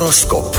Horoscop.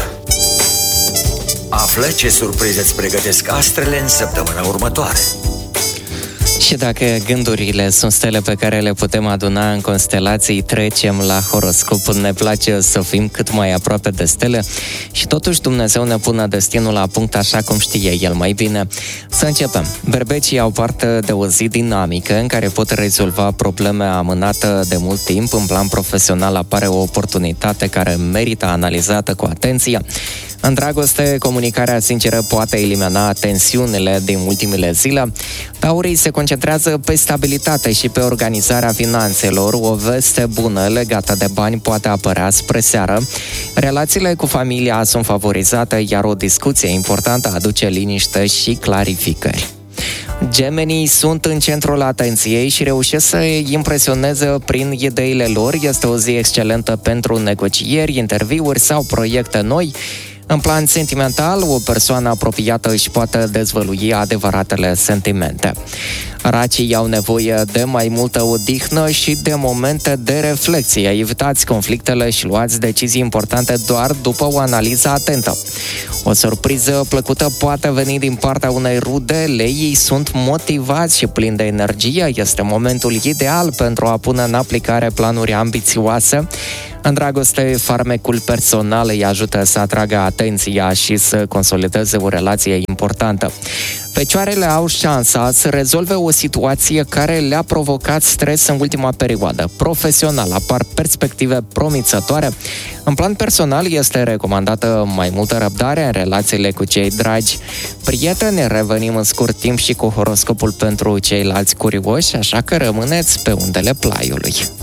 Află ce surprize îți pregătesc astrele în săptămâna următoare. Și dacă gândurile sunt stele pe care le putem aduna în constelații, trecem la horoscop. Ne place să fim cât mai aproape de stele și totuși Dumnezeu ne pune destinul la punct așa cum știe El mai bine. Să începem. Berbecii au parte de o zi dinamică în care pot rezolva probleme amânate de mult timp. În plan profesional apare o oportunitate care merită analizată cu atenție. În dragoste, comunicarea sinceră poate elimina tensiunile din ultimele zile. Taurii se concentrează pe stabilitate și pe organizarea finanțelor. O veste bună legată de bani poate apărea spre seară. Relațiile cu familia sunt favorizate, iar o discuție importantă aduce liniște și clarificări. Gemenii sunt în centrul atenției și reușesc să impresioneze prin ideile lor. Este o zi excelentă pentru negocieri, interviuri sau proiecte noi. În plan sentimental, o persoană apropiată își poate dezvălui adevăratele sentimente. Racii au nevoie de mai multă odihnă și de momente de reflexie. Evitați conflictele și luați decizii importante doar după o analiză atentă. O surpriză plăcută poate veni din partea unei rude, leii sunt motivați și plini de energie. Este momentul ideal pentru a pune în aplicare planuri ambițioase. În dragoste, farmecul personal îi ajută să atragă atenția și să consolideze o relație importantă. Fecioarele au șansa să rezolve o situație care le-a provocat stres în ultima perioadă. Profesional apar perspective promițătoare. În plan personal este recomandată mai multă răbdare în relațiile cu cei dragi. Prieteni, revenim în scurt timp și cu horoscopul pentru ceilalți curioși, așa că rămâneți pe undele plaiului.